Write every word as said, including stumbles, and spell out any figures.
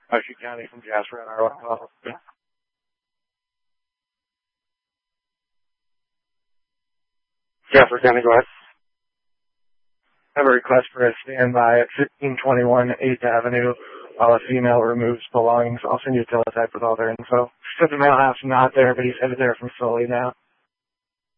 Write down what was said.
Ocean County from Jasper and our call. Jasper County, go ahead. I have a request for a standby at fifteen twenty-one eighth Avenue while a female removes belongings. I'll send you a teletype with all their info. Said the male half's not there, but he's headed there from Sully now.